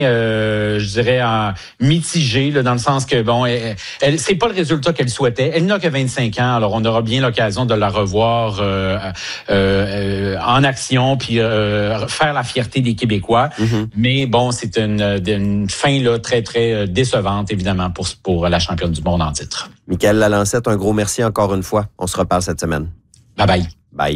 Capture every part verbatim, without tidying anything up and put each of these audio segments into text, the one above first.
Euh, je dirais en mitigé, là, dans le sens que bon, elle, elle c'est pas le résultat qu'elle souhaitait. Elle n'a que vingt-cinq ans, alors on aura bien l'occasion de la revoir euh, euh, euh, en action, puis euh, faire la fierté des Québécois. Mm-hmm. Mais bon, c'est une, une fin là très très décevante évidemment pour pour la championne du monde en titre. Michaël Lalancette, un gros merci encore une fois. On se reparle cette semaine. Bye bye. Bye.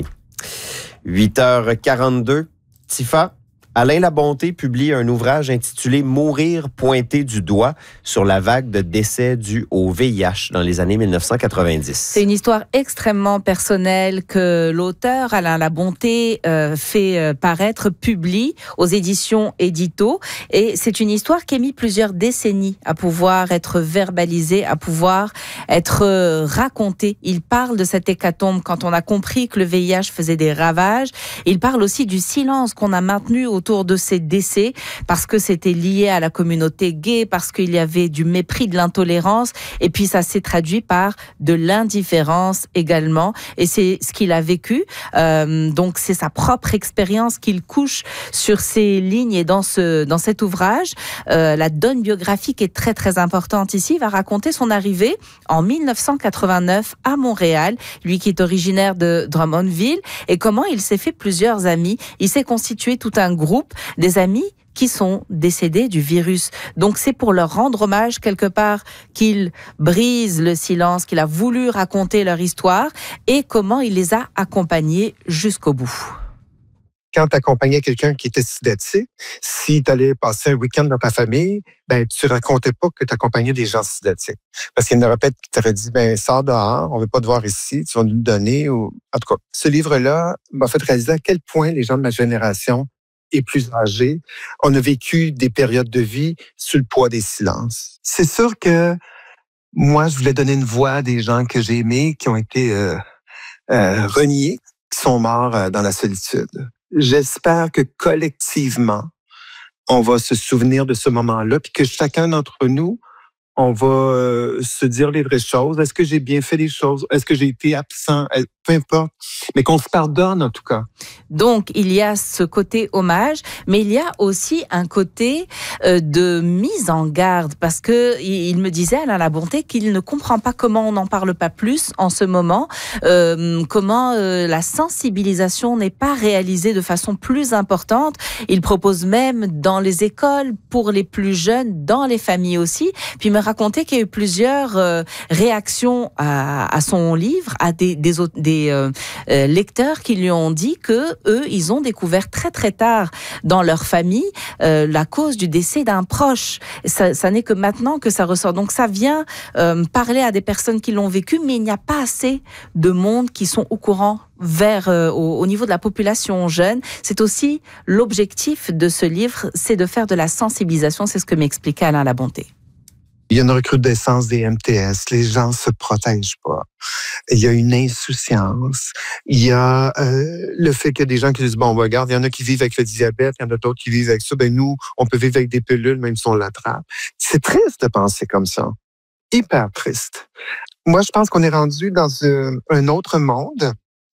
huit heures quarante-deux. Tifa. Alain Labonté publie un ouvrage intitulé « Mourir pointé du doigt » sur la vague de décès dus au V I H dans les années dix-neuf cent quatre-vingt-dix. C'est une histoire extrêmement personnelle que l'auteur Alain Labonté euh, fait euh, paraître, publie aux éditions Édito. Et c'est une histoire qui a mis plusieurs décennies à pouvoir être verbalisée, à pouvoir être euh, racontée. Il parle de cette hécatombe quand on a compris que le V I H faisait des ravages. Il parle aussi du silence qu'on a maintenu autour autour de ces décès, parce que c'était lié à la communauté gay, parce qu'il y avait du mépris, de l'intolérance, et puis ça s'est traduit par de l'indifférence également, et c'est ce qu'il a vécu. Euh, donc c'est sa propre expérience qu'il couche sur ces lignes et dans ce dans cet ouvrage. Euh, la donne biographique est très très importante ici. Il va raconter son arrivée en dix-neuf cent quatre-vingt-neuf à Montréal, lui qui est originaire de Drummondville, et comment il s'est fait plusieurs amis. Il s'est constitué tout un groupe des amis qui sont décédés du virus. Donc c'est pour leur rendre hommage quelque part qu'il brise le silence, qu'il a voulu raconter leur histoire et comment il les a accompagnés jusqu'au bout. Quand tu accompagnais quelqu'un qui était SIDATIque, si tu allais passer un week-end dans ta famille, ben tu racontais pas que tu accompagnais des gens SIDATIques. Parce qu'il y en aurait peut-être qui t'auraient dit, ben sors dehors, on veut pas te voir ici, tu vas nous le donner. Ou... En tout cas, ce livre-là m'a fait réaliser à quel point les gens de ma génération et plus âgés, on a vécu des périodes de vie sous le poids des silences. C'est sûr que moi, je voulais donner une voix à des gens que j'ai aimés, qui ont été euh, euh, reniés, qui sont morts euh, dans la solitude. J'espère que collectivement, on va se souvenir de ce moment-là, puis que chacun d'entre nous, on va euh, se dire les vraies choses. Est-ce que j'ai bien fait les choses? Est-ce que j'ai été absent? Peu importe. Mais qu'on se pardonne, en tout cas. Donc, il y a ce côté hommage, mais il y a aussi un côté euh, de mise en garde, parce que il me disait, Alain Labonté, qu'il ne comprend pas comment on n'en parle pas plus en ce moment, euh, comment euh, la sensibilisation n'est pas réalisée de façon plus importante. Il propose même dans les écoles, pour les plus jeunes, dans les familles aussi. Puis il me racontait qu'il y a eu plusieurs euh, réactions à, à son livre, à des, des, des euh, euh, lecteurs qui lui ont dit que eux, ils ont découvert très très tard dans leur famille euh, la cause du décès d'un proche. Ça, ça n'est que maintenant que ça ressort. Donc ça vient euh, parler à des personnes qui l'ont vécu, mais il n'y a pas assez de monde qui sont au courant vers euh, au, au niveau de la population jeune. C'est aussi l'objectif de ce livre, c'est de faire de la sensibilisation. C'est ce que m'expliquait Alain Labonté. Il y a une recrudescence des M T S. Les gens se protègent pas. Il y a une insouciance. Il y a euh, le fait qu'il y a des gens qui disent, bon, regarde, il y en a qui vivent avec le diabète, il y en a d'autres qui vivent avec ça. Ben nous, on peut vivre avec des pilules, même si on l'attrape. C'est triste de penser comme ça. Hyper triste. Moi, je pense qu'on est rendu dans un, un autre monde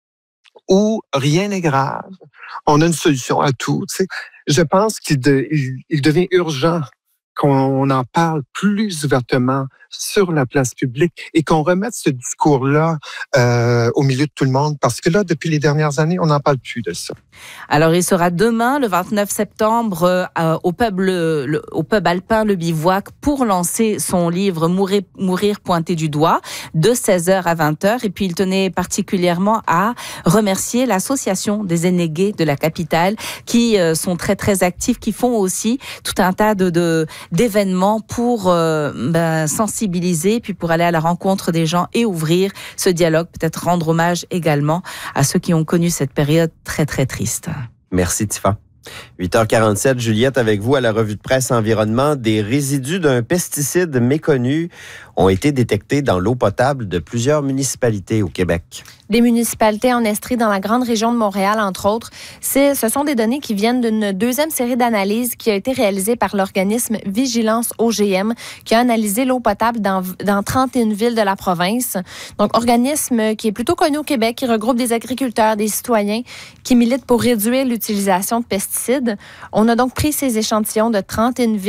où rien n'est grave. On a une solution à tout. Tu sais. Je pense qu'il de, il, il devient urgent qu'on en parle plus ouvertement sur la place publique et qu'on remette ce discours-là euh, au milieu de tout le monde. Parce que là, depuis les dernières années, on n'en parle plus de ça. Alors, il sera demain, le vingt-neuf septembre, euh, au, pub, le, le, au pub alpin Le Bivouac pour lancer son livre Mourir, Mourir pointé du doigt de seize heures à vingt heures. Et puis, il tenait particulièrement à remercier l'Association des aînés gays de la capitale qui euh, sont très, très actifs, qui font aussi tout un tas de, de, d'événements pour euh, ben, sensibiliser, puis pour aller à la rencontre des gens et ouvrir ce dialogue, peut-être rendre hommage également à ceux qui ont connu cette période très, très triste. Merci, Tifa. huit heures quarante-sept, Juliette, avec vous à la revue de presse environnement, des résidus d'un pesticide méconnu ont été détectés dans l'eau potable de plusieurs municipalités au Québec. Des municipalités en Estrie dans la grande région de Montréal, entre autres. C'est, ce sont des données qui viennent d'une deuxième série d'analyses qui a été réalisée par l'organisme Vigilance O G M, qui a analysé l'eau potable dans, dans trente et une villes de la province. Donc, organisme qui est plutôt connu au Québec, qui regroupe des agriculteurs, des citoyens qui militent pour réduire l'utilisation de pesticides. On a donc pris ces échantillons de trente et une villes